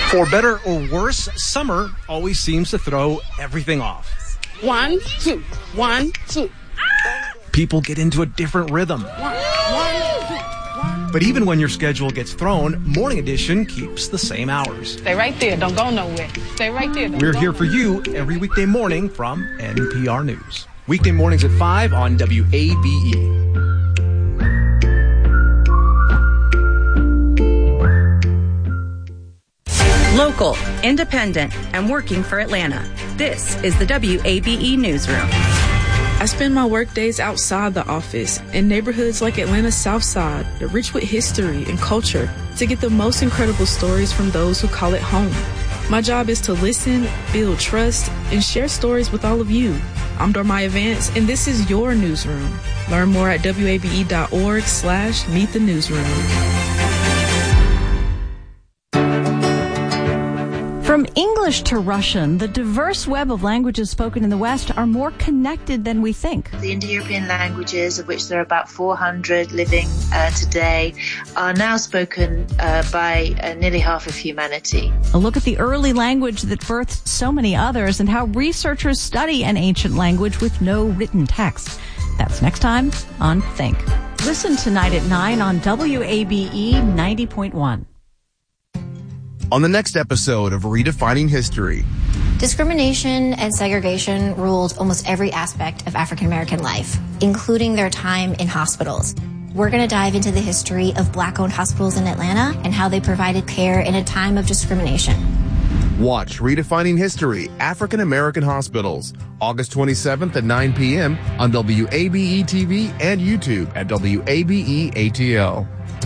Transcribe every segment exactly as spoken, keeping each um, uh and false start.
For better or worse, summer always seems to throw everything off. One, two, one, two. People get into a different rhythm. One, one, two, one. But even when your schedule gets thrown, Morning Edition keeps the same hours. Stay right there. Don't go nowhere. Stay right there. Don't We're go here for you every weekday morning from N P R News. Weekday mornings at five on W A B E. Local, independent, and working for Atlanta. This is the W A B E Newsroom. I spend my work days outside the office in neighborhoods like Atlanta's South Side, that rich with history and culture, to get the most incredible stories from those who call it home. My job is to listen, build trust, and share stories with all of you. I'm Dormaya Vance, and this is your newsroom. Learn more at wabe.org slash meet the newsroom. From English to Russian, the diverse web of languages spoken in the West are more connected than we think. The Indo-European languages, of which there are about four hundred living uh, today, are now spoken uh, by uh, nearly half of humanity. A look at the early language that birthed so many others and how researchers study an ancient language with no written text. That's next time on Think. Listen tonight at nine on W A B E ninety point one. On the next episode of Redefining History. Discrimination and segregation ruled almost every aspect of African American life, including their time in hospitals. We're going to dive into the history of Black-owned hospitals in Atlanta and how they provided care in a time of discrimination. Watch Redefining History, African American Hospitals, August twenty-seventh at nine p.m. on W A B E T V and YouTube at W A B E A T L.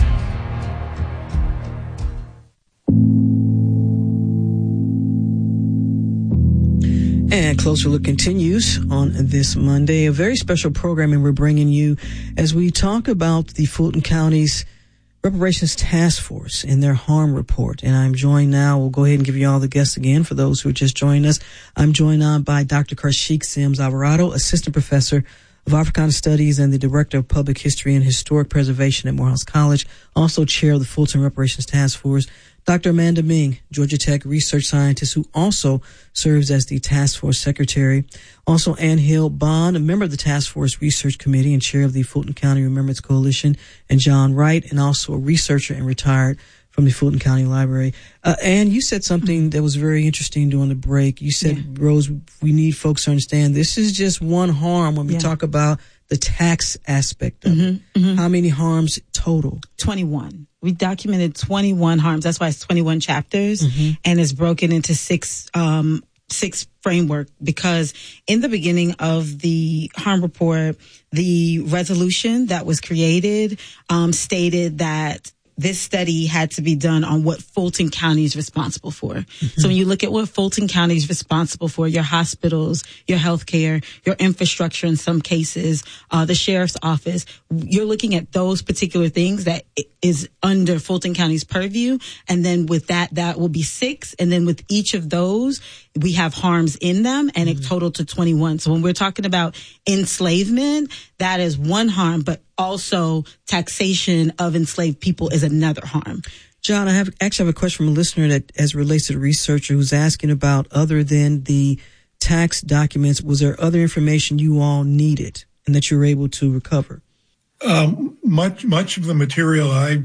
And Closer Look continues on this Monday. A very special programming we're bringing you as we talk about the Fulton County's Reparations Task Force and their harm report. And I'm joined now, we'll go ahead and give you all the guests again for those who are just joining us. I'm joined on by Doctor Karshik Sims Alvarado, Assistant Professor of Africana Studies and the Director of Public History and Historic Preservation at Morehouse College, also Chair of the Fulton Reparations Task Force. Doctor Amanda Ming, Georgia Tech research scientist who also serves as the task force secretary. Also, Ann Hill Bond, a member of the task force research committee and chair of the Fulton County Remembrance Coalition, and John Wright, and also a researcher and retired from the Fulton County Library. Uh, Ann, you said something that was very interesting during the break. You said, yeah. Rose, we need folks to understand this is just one harm when we yeah. talk about the tax aspect of mm-hmm, it. Mm-hmm. How many harms total? twenty-one. We documented twenty-one harms. That's why it's twenty-one chapters, mm-hmm. and it's broken into six um six framework, because in the beginning of the harm report, the resolution that was created um stated that this study had to be done on what Fulton County is responsible for. Mm-hmm. So when you look at what Fulton County is responsible for, your hospitals, your healthcare, your infrastructure in some cases, uh, the sheriff's office, you're looking at those particular things that is under Fulton County's purview. And then with that, that will be six. And then with each of those, we have harms in them, and mm-hmm. it totaled to twenty-one. So when we're talking about enslavement, that is one harm, but also taxation of enslaved people is another harm. John, I have actually have a question from a listener that as it relates to the researcher who's asking about, other than the tax documents, was there other information you all needed and that you were able to recover? Um, much, much of the material I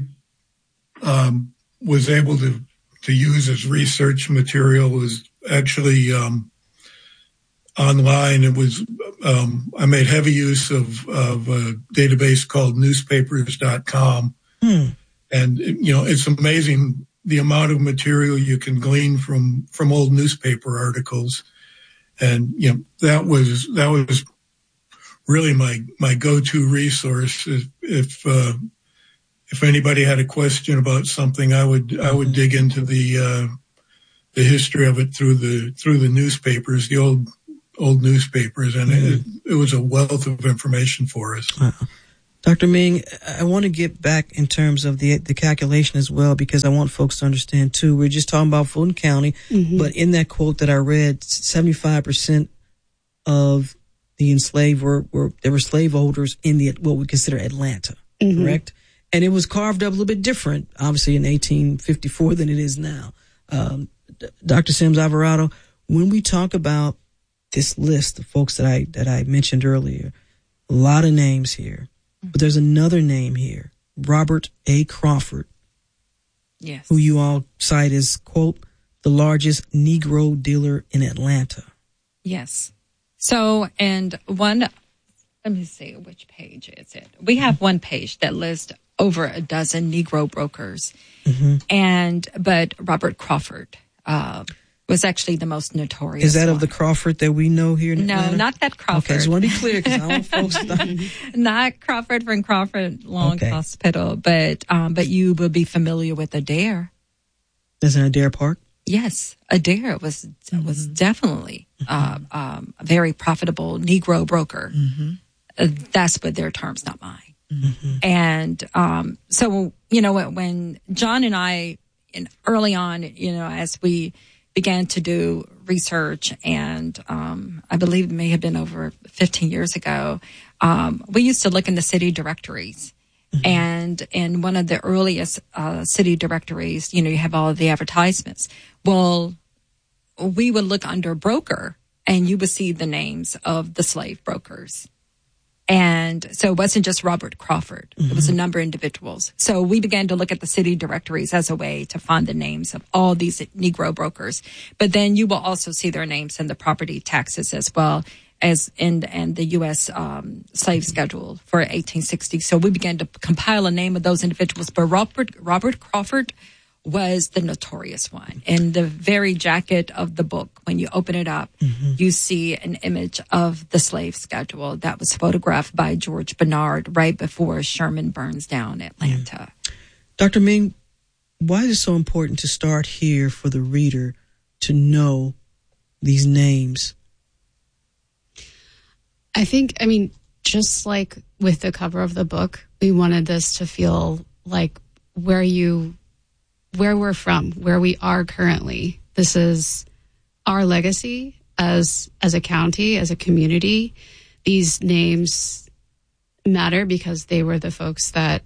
um, was able to, to use as research material was actually um, online. It was um, I made heavy use of, of a database called newspapers dot com. Hmm. And, you know, it's amazing the amount of material you can glean from, from old newspaper articles. And, you know, that was, that was really my, my go-to resource. If, if, uh, if anybody had a question about something, I would, I would dig into the, uh, the history of it through the, through the newspapers, the old, old newspapers. And mm-hmm. it, it was a wealth of information for us. Wow. Doctor Ming, I want to get back in terms of the the calculation as well, because I want folks to understand too. We're just talking about Fulton County, mm-hmm. but in that quote that I read, seventy-five percent of the enslaved were, were there were slaveholders in the what we consider Atlanta, mm-hmm. correct? And it was carved up a little bit different, obviously in eighteen fifty-four than it is now. Um, D- Doctor Sims Alvarado, when we talk about this list of folks that I that I mentioned earlier, a lot of names here, but there's another name here, Robert A. Crawford. Yes. Who you all cite as, quote, the largest Negro dealer in Atlanta. Yes. So, and one, let me see, which page is it? We have one page that lists over a dozen Negro brokers. Mm-hmm. And, but Robert Crawford uh, was actually the most notorious. Is that one. of the Crawford that we know here in No, Atlanta? not that Crawford. Okay, I just want to be clear because I want folks to Not Crawford from Crawford Long Okay. Hospital, but um, but you will be familiar with Adair. Is it Adair Park? Yes, Adair was was definitely uh, um, a very profitable Negro broker. Mm-hmm. Uh, that's what their terms, not mine. Mm-hmm. And um, so, you know, when John and I, in early on, you know, as we began to do research, and um, I believe it may have been over fifteen years ago, um, we used to look in the city directories. Mm-hmm. And in one of the earliest uh, city directories, you know, you have all of the advertisements. Well, we would look under broker, and you would see the names of the slave brokers. And so it wasn't just Robert Crawford. Mm-hmm. It was a number of individuals. So we began to look at the city directories as a way to find the names of all these Negro brokers. But then you will also see their names in the property taxes as well as in and the U S um, slave schedule for eighteen sixty. So we began to compile a name of those individuals. But Robert, Robert Crawford was the notorious one. In the very jacket of the book, when you open it up, mm-hmm. you see an image of the slave schedule that was photographed by George Bernard right before Sherman burns down Atlanta. Mm. Doctor Ming, why is it so important to start here for the reader to know these names? I think, I mean, just like with the cover of the book, we wanted this to feel like where you where we're from, where we are currently. This is our legacy as as a county, as a community. These names matter because they were the folks that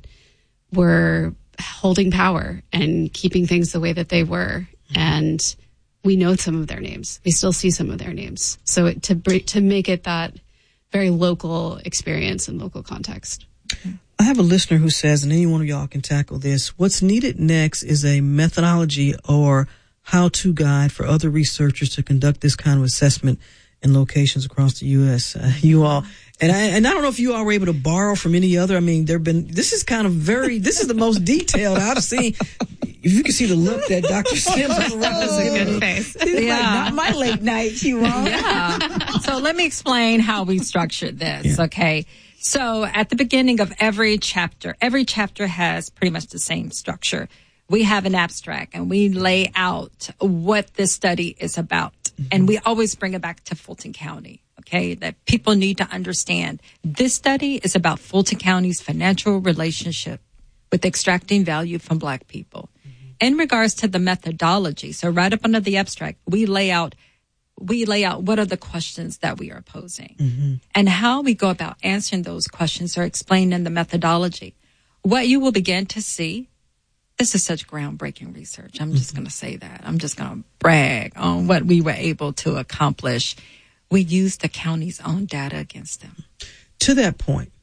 were holding power and keeping things the way that they were. And we know some of their names. We still see some of their names. So it, to to make it that very local experience and local context. I have a listener who says, and any one of y'all can tackle this, what's needed next is a methodology or how-to guide for other researchers to conduct this kind of assessment in locations across the U S. Uh, you all, and I, and I don't know if you all were able to borrow from any other. I mean, there've been, this is kind of very, this is the most detailed I've seen. If you can see the look that Doctor Sims is a good face. Yeah. Like, not my late night, you all. Yeah. So let me explain how we structured this, yeah. Okay? So at the beginning of every chapter, every chapter has pretty much the same structure. We have an abstract and we lay out what this study is about. Mm-hmm. And we always bring it back to Fulton County, okay? That people need to understand. This study is about Fulton County's financial relationship with extracting value from Black people. Mm-hmm. In regards to the methodology, so right up under the abstract, we lay out we lay out what are the questions that we are posing, mm-hmm. and how we go about answering those questions are explained in the methodology. What you will begin to see, this is such groundbreaking research. I'm just mm-hmm. going to say that. I'm just going to brag on what we were able to accomplish. We used the county's own data against them. To that point,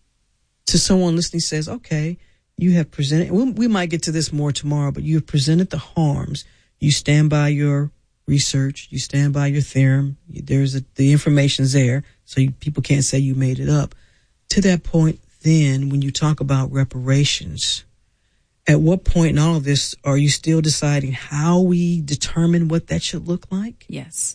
to someone listening says, okay, you have presented, we, we might get to this more tomorrow, but you have presented the harms. You stand by your research, you stand by your theorem, there's a, the information's there, so you, people can't say you made it up. To that point, then, when you talk about reparations, at what point in all of this are you still deciding how we determine what that should look like? Yes.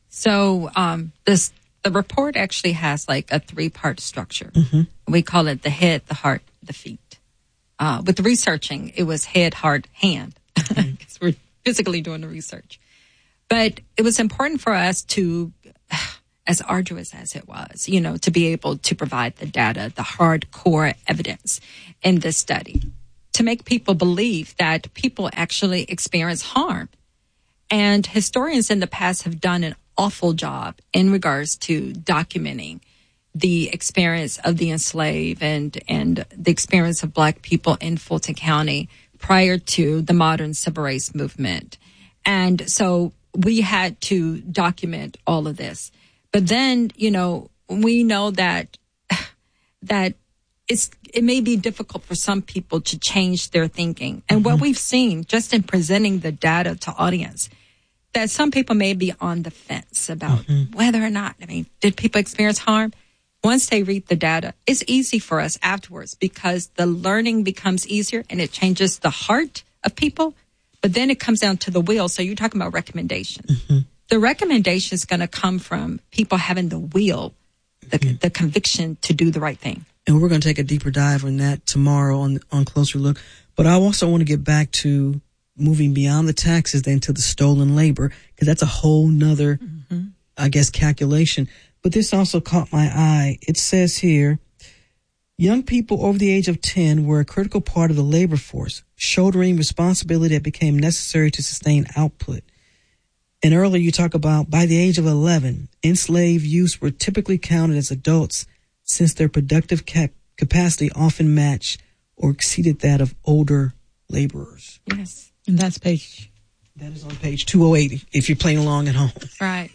So um, this the report actually has like a three-part structure. Mm-hmm. We call it the head, the heart, the feet. Uh, with the researching, it was head, heart, hand, because mm-hmm. we're physically doing the research. But it was important for us to, as arduous as it was, you know, to be able to provide the data, the hardcore evidence in this study, to make people believe that people actually experience harm. And historians in the past have done an awful job in regards to documenting the experience of the enslaved and, and the experience of Black people in Fulton County prior to the modern civil rights movement. And so we had to document all of this. But then, you know, we know that that it's it may be difficult for some people to change their thinking. And mm-hmm. what we've seen just in presenting the data to audience, that some people may be on the fence about mm-hmm. whether or not, I mean, did people experience harm? Once they read the data, it's easy for us afterwards because the learning becomes easier and it changes the heart of people. But then it comes down to the will. So you're talking about recommendation. Mm-hmm. The recommendation is going to come from people having the will, the, mm-hmm. the conviction to do the right thing. And we're going to take a deeper dive on that tomorrow on on Closer Look. But I also want to get back to moving beyond the taxes then to the stolen labor, because that's a whole nother, mm-hmm. I guess, calculation. But this also caught my eye. It says here, young people over the age of ten were a critical part of the labor force, shouldering responsibility that became necessary to sustain output. And earlier you talk about by the age of eleven, enslaved youths were typically counted as adults since their productive cap- capacity often matched or exceeded that of older laborers. Yes. And that's page. That is on page two oh eight if you're playing along at home. Right.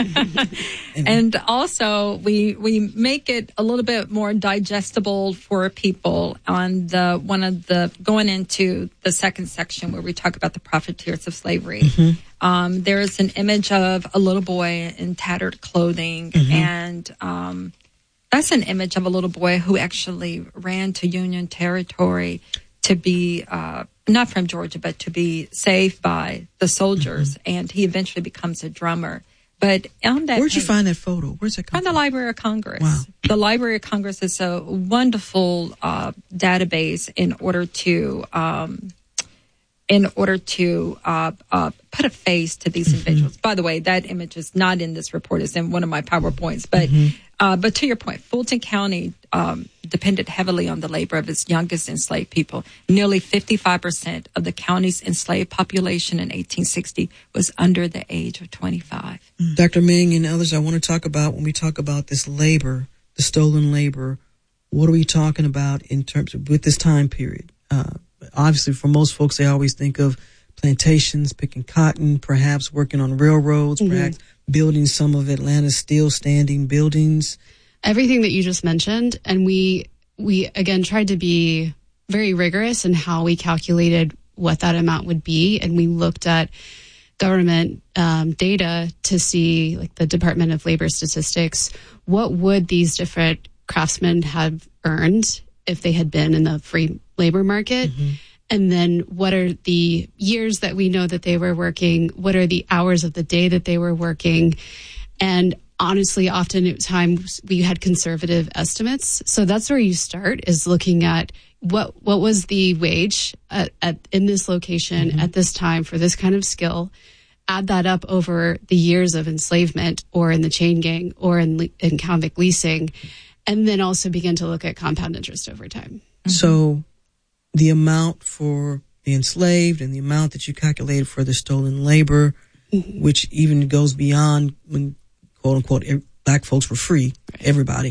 And also we we make it a little bit more digestible for people on the one of the going into the second section where we talk about the profiteers of slavery. Mm-hmm. Um, there is an image of a little boy in tattered clothing, mm-hmm. and um, that's an image of a little boy who actually ran to Union territory to be uh, not from Georgia, but to be saved by the soldiers, mm-hmm. and he eventually becomes a drummer. But on that, where'd page, you find that photo? Where's it come from? From the Library of Congress. Wow. The Library of Congress is a wonderful uh, database in order to um, in order to uh, uh, put a face to these mm-hmm. individuals. By the way, that image is not in this report; it's in one of my PowerPoints. But mm-hmm. uh, but to your point, Fulton County um, depended heavily on the labor of its youngest enslaved people. Nearly fifty-five percent of the county's enslaved population in eighteen sixty was under the age of twenty-five. Mm. Doctor Ming and others, I want to talk about when we talk about this labor, the stolen labor. What are we talking about in terms of with this time period? Uh, obviously, for most folks, they always think of plantations, picking cotton, perhaps working on railroads, mm-hmm. perhaps building some of Atlanta's still standing buildings. Everything that you just mentioned, and we we again tried to be very rigorous in how we calculated what that amount would be, and we looked at government um, data to see, like the Department of Labor Statistics, what would these different craftsmen have earned if they had been in the free labor market, mm-hmm. and then what are the years that we know that they were working, what are the hours of the day that they were working, and honestly, often at times we had conservative estimates. So that's where you start, is looking at what what was the wage at, at in this location mm-hmm. at this time for this kind of skill. Add that up over the years of enslavement, or in the chain gang, or in in convict leasing, and then also begin to look at compound interest over time. Mm-hmm. So the amount for the enslaved and the amount that you calculated for the stolen labor, mm-hmm. which even goes beyond when, quote unquote, black folks were free, right. everybody,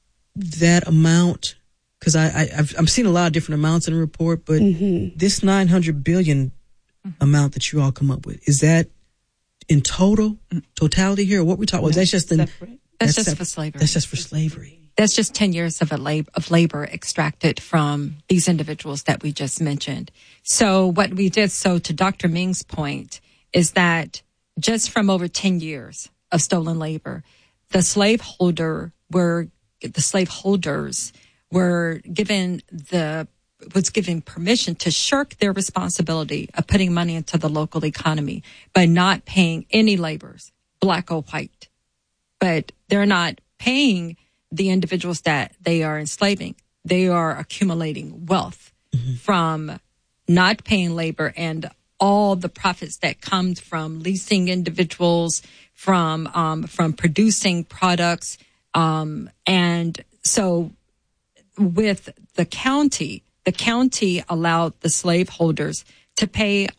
that amount, because I, I, I've, I'm seeing a lot of different amounts in the report, but mm-hmm. this nine hundred billion mm-hmm. amount that you all come up with, is that in total, totality here? Or what we talking about? No, that's just, in, that's, that's just sep- for slavery. That's just for slavery. That's just ten years of, a lab, of labor extracted from these individuals that we just mentioned. So what we did, so to Doctor Ming's point, is that just from over ten years of stolen labor, the slaveholder were, the slaveholders were given the, was given permission to shirk their responsibility of putting money into the local economy by not paying any laborers, black or white. But they're not paying the individuals that they are enslaving. They are accumulating wealth mm-hmm. from not paying labor and all the profits that comes from leasing individuals, from um, from producing products. Um, and so with the county, the county allowed the slaveholders to pay